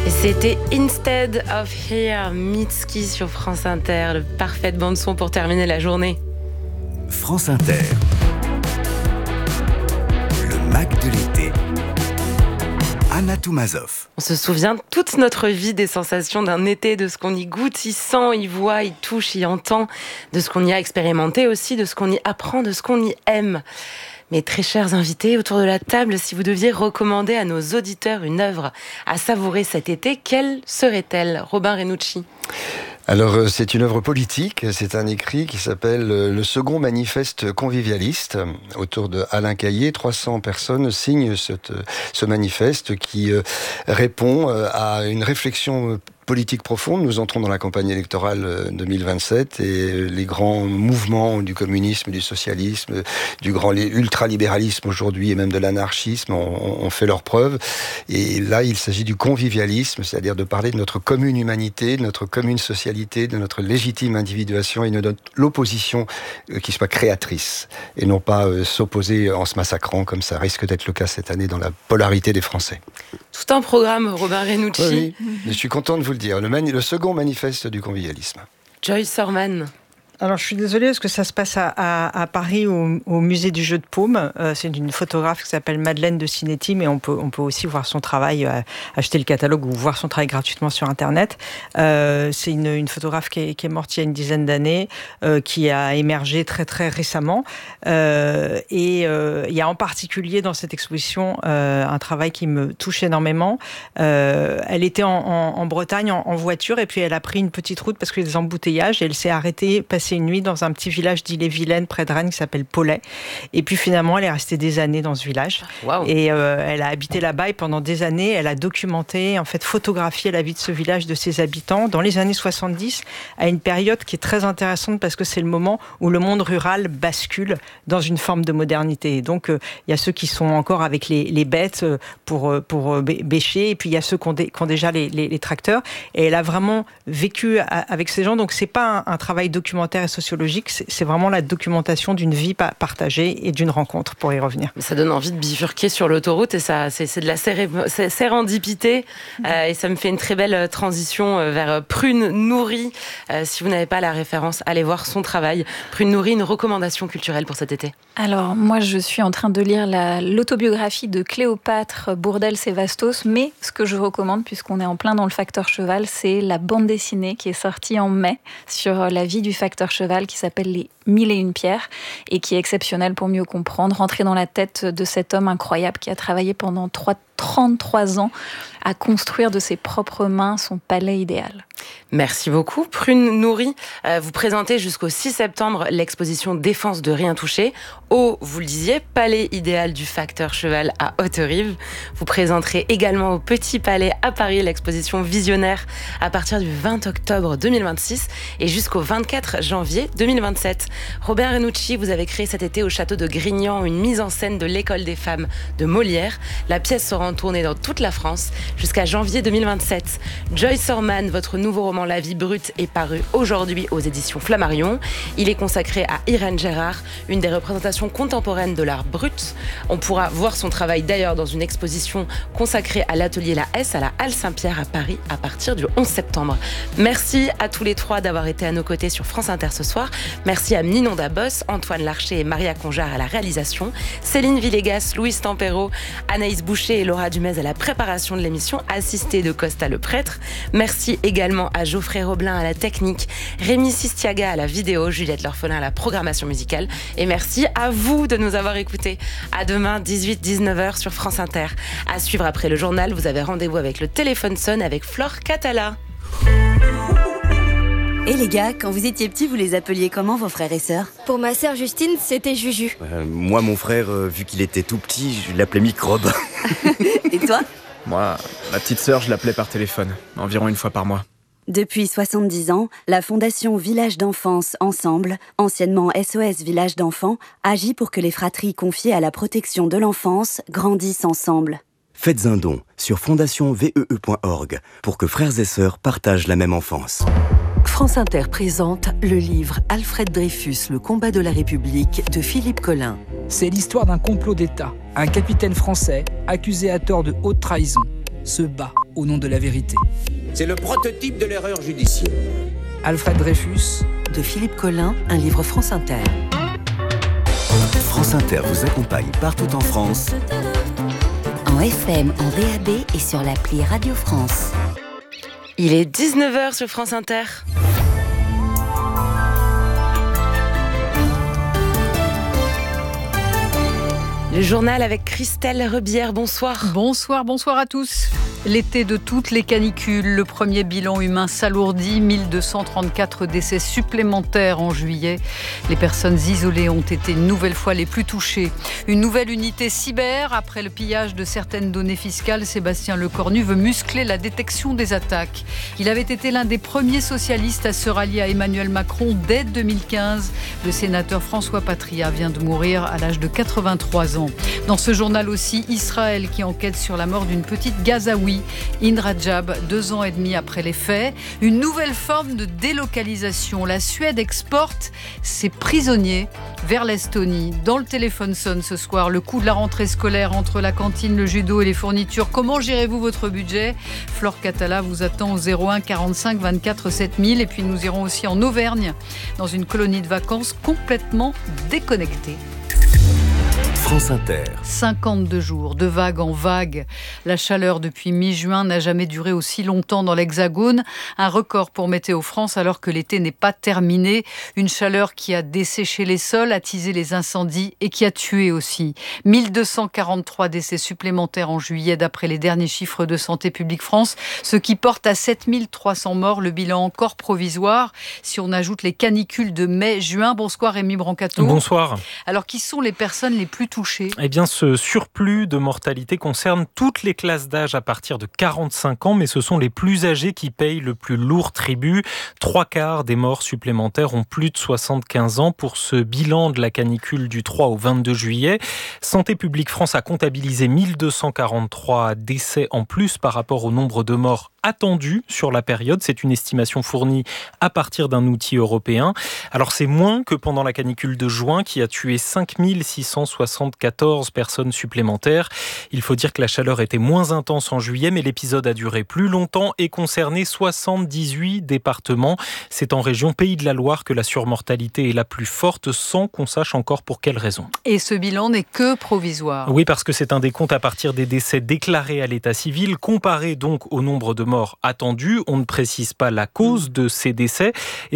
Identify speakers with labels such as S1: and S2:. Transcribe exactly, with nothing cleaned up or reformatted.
S1: C'était Instead of Here, Mitski sur France Inter, le parfait bande-son pour terminer la journée.
S2: France Inter, le Mac de l'été, Anna Toumazov.
S1: On se souvient toute notre vie des sensations d'un été, de ce qu'on y goûte, y sent, y voit, y touche, y entend, de ce qu'on y a expérimenté aussi, de ce qu'on y apprend, de ce qu'on y aime. Mes très chers invités, autour de la table, si vous deviez recommander à nos auditeurs une œuvre à savourer cet été, quelle serait-elle ? Robin Renucci.
S3: Alors, c'est une œuvre politique, c'est un écrit qui s'appelle « Le second manifeste convivialiste ». Autour de Alain Caillé, trois cents personnes signent cette, ce manifeste qui répond à une réflexion politique profonde. Nous entrons dans la campagne électorale deux mille vingt-sept et les grands mouvements du communisme, du socialisme, du grand ultralibéralisme aujourd'hui et même de l'anarchisme ont, ont fait leurs preuves. Et là, il s'agit du convivialisme, c'est-à-dire de parler de notre commune humanité, de notre commune socialité, de notre légitime individuation et de notre, l'opposition qui soit créatrice et non pas euh, s'opposer en se massacrant comme ça risque d'être le cas cette année dans la polarité des Français.
S1: Tout un programme, Robin Renucci.
S3: Oui, oui. Je suis content de vous le dire. Le, mani- le second manifeste du convivialisme.
S1: Joyce Sorman.
S4: Alors, je suis désolée parce que ça se passe à, à, à Paris, au, au musée du jeu de paume. Euh, c'est une photographe qui s'appelle Madeleine de Cinetti, mais on peut, on peut aussi voir son travail, euh, acheter le catalogue ou voir son travail gratuitement sur Internet. Euh, c'est une, une photographe qui est, qui est morte il y a une dizaine d'années, euh, qui a émergé très très récemment. Euh, et euh, il y a en particulier dans cette exposition euh, un travail qui me touche énormément. Euh, elle était en, en, en Bretagne en, en voiture et puis elle a pris une petite route parce qu'il y a des embouteillages et elle s'est arrêtée, passée une nuit dans un petit village d'Ille-et-Vilaine près de Rennes qui s'appelle Paulet. Et puis finalement, elle est restée des années dans ce village.
S1: Wow.
S4: Et euh, elle a habité là-bas et pendant des années, elle a documenté, en fait, photographié la vie de ce village, de ses habitants, dans les années soixante-dix, à une période qui est très intéressante parce que c'est le moment où le monde rural bascule dans une forme de modernité. Et donc, euh, il y a ceux qui sont encore avec les, les bêtes pour, pour bêcher, et puis il y a ceux qui ont, dé, qui ont déjà les, les, les tracteurs. Et elle a vraiment vécu avec ces gens. Donc, c'est pas un, un travail documentaire et sociologique, c'est, c'est vraiment la documentation d'une vie partagée et d'une rencontre, pour y revenir.
S1: Ça donne envie de bifurquer sur l'autoroute et ça, c'est, c'est de la séré, c'est sérendipité mmh. euh, et ça me fait une très belle transition vers Prune Nourri. Euh, si vous n'avez pas la référence, allez voir son travail. Prune Nourri, une recommandation culturelle pour cet été.
S5: Alors, moi, je suis en train de lire la, l'autobiographie de Cléopâtre Bourdelle-Sévastos, mais ce que je recommande, puisqu'on est en plein dans le facteur cheval, c'est la bande dessinée qui est sortie en mai sur la vie du facteur cheval qui s'appelle Les Mille et Une Pierres et qui est exceptionnelle pour mieux comprendre, rentrer dans la tête de cet homme incroyable qui a travaillé pendant trente-trois ans à construire de ses propres mains son palais idéal.
S1: Merci beaucoup. Prune Nourri, euh, vous présentez jusqu'au six septembre l'exposition Défense de rien toucher au, vous le disiez, Palais idéal du facteur cheval à Haute-Rive. Vous présenterez également au Petit Palais à Paris l'exposition Visionnaire à partir du vingt octobre deux mille vingt-six et jusqu'au vingt-quatre janvier deux mille vingt-sept. Robin Renucci, vous avez créé cet été au château de Grignan une mise en scène de l'école des femmes de Molière. La pièce sera en tournée dans toute la France jusqu'à janvier deux mille vingt-sept. Joyce Sorman, votre nouveau roman La vie brute est paru aujourd'hui aux éditions Flammarion. Il est consacré à Irène Gérard, une des représentations contemporaines de l'art brut. On pourra voir son travail d'ailleurs dans une exposition consacrée à l'atelier La S à la Halle Saint-Pierre à Paris à partir du onze septembre. Merci à tous les trois d'avoir été à nos côtés sur France Inter ce soir. Merci à Ninon Dabos, Antoine Larcher et Maria Conjar à la réalisation, Céline Villegas, Louise Tempero, Anaïs Boucher et Laura Dumez à la préparation de l'émission, assistée de Costa le prêtre. Merci également à Geoffrey Roblin à la technique, Rémi Sistiaga à la vidéo, Juliette L'Orphelin à la programmation musicale. Et merci à vous de nous avoir écoutés. À demain, dix-huit dix-neuf heures sur France Inter. À suivre après le journal, vous avez rendez-vous avec le téléphone sonne avec Flore Catala.
S6: Et les gars, quand vous étiez petits, vous les appeliez comment vos frères et sœurs ?
S7: Pour ma sœur Justine, c'était Juju.
S8: Euh, moi, mon frère, euh, vu qu'il était tout petit, je l'appelais Microbe.
S6: Et toi ?
S9: Moi, ma petite sœur, je l'appelais par téléphone, environ une fois par mois.
S6: Depuis soixante-dix ans, la Fondation Village d'Enfance Ensemble, anciennement S O S Village d'Enfants, agit pour que les fratries confiées à la protection de l'enfance grandissent ensemble.
S2: Faites un don sur fondation vee point org pour que frères et sœurs partagent la même enfance.
S10: France Inter présente le livre Alfred Dreyfus, le combat de la République de Philippe Collin.
S11: C'est l'histoire d'un complot d'État. Un capitaine français, accusé à tort de haute trahison, se bat au nom de la vérité.
S12: C'est le prototype de l'erreur judiciaire.
S10: Alfred Dreyfus, de Philippe Collin, un livre France Inter.
S2: France Inter vous accompagne partout en France.
S6: En F M, en D A B et sur l'appli Radio France.
S1: Il est dix-neuf heures sur France Inter. Le journal avec Christelle Rebière, bonsoir.
S13: Bonsoir, bonsoir à tous. L'été de toutes les canicules, le premier bilan humain s'alourdit, mille deux cent trente-quatre décès supplémentaires en juillet. Les personnes isolées ont été une nouvelle fois les plus touchées. Une nouvelle unité cyber, après le pillage de certaines données fiscales, Sébastien Lecornu veut muscler la détection des attaques. Il avait été l'un des premiers socialistes à se rallier à Emmanuel Macron dès deux mille quinze. Le sénateur François Patria vient de mourir à l'âge de quatre-vingt-trois ans. Dans ce journal aussi, Israël qui enquête sur la mort d'une petite Gazaoui, Indra Jab, deux ans et demi après les faits. Une nouvelle forme de délocalisation. La Suède exporte ses prisonniers vers l'Estonie. Dans le téléphone sonne ce soir le coût de la rentrée scolaire entre la cantine, le judo et les fournitures. Comment gérez-vous votre budget ? Flore Catala vous attend au zéro un quarante-cinq vingt-quatre sept mille. Et puis nous irons aussi en Auvergne, dans une colonie de vacances complètement déconnectée.
S2: France Inter.
S13: cinquante-deux jours, de vague en vague. La chaleur depuis mi-juin n'a jamais duré aussi longtemps dans l'Hexagone. Un record pour Météo France alors que l'été n'est pas terminé. Une chaleur qui a desséché les sols, attisé les incendies et qui a tué aussi. mille deux cent quarante-trois décès supplémentaires en juillet d'après les derniers chiffres de Santé publique France, ce qui porte à sept mille trois cents morts, le bilan encore provisoire. Si on ajoute les canicules de mai-juin. Bonsoir Rémi Brancato.
S14: Bonsoir.
S13: Alors qui sont les personnes les plus touchées ?
S14: Eh bien, ce surplus de mortalité concerne toutes les classes d'âge à partir de quarante-cinq ans, mais ce sont les plus âgés qui payent le plus lourd tribut. Trois quarts des morts supplémentaires ont plus de soixante-quinze ans pour ce bilan de la canicule du trois au vingt-deux juillet. Santé publique France a comptabilisé mille deux cent quarante-trois décès en plus par rapport au nombre de morts attendus sur la période. C'est une estimation fournie à partir d'un outil européen. Alors c'est moins que pendant la canicule de juin qui a tué cinq mille six cent soixante-quatorze personnes supplémentaires. Il faut dire que la chaleur était moins intense en juillet, mais l'épisode a duré plus longtemps et concerné soixante-dix-huit départements. C'est en région Pays de la Loire que la surmortalité est la plus forte, sans qu'on sache encore pour quelles raisons.
S13: Et ce bilan n'est que provisoire.
S14: Oui, parce que c'est un décompte à partir des décès déclarés à l'état civil, comparé donc au nombre de morts attendus. On ne précise pas la cause de ces décès. Et